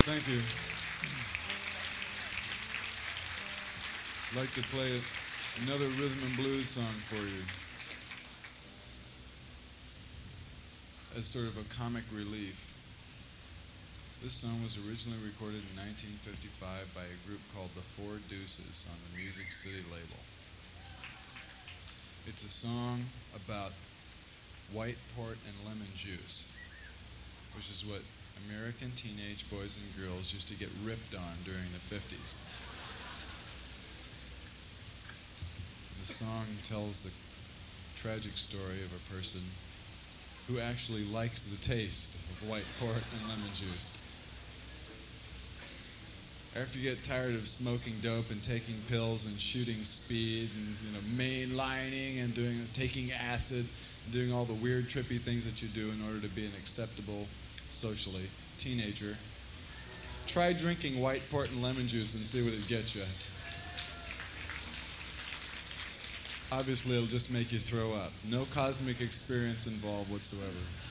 Thank you. I'd like to play another rhythm and blues song for you as sort of a comic relief. This song was originally recorded in 1955 by a group called the Four Deuces on the Music City label. It's a song about white port and lemon juice, which is what American teenage boys and girls used to get ripped on during the 50s. The song tells the tragic story of a person who actually likes the taste of white port and lemon juice. After you get tired of smoking dope and taking pills and shooting speed and mainlining and taking acid, and doing all the weird trippy things that you do in order to be an acceptable socially teenager, try drinking white port and lemon juice and see what it gets you. Obviously, it'll just make you throw up. No cosmic experience involved whatsoever.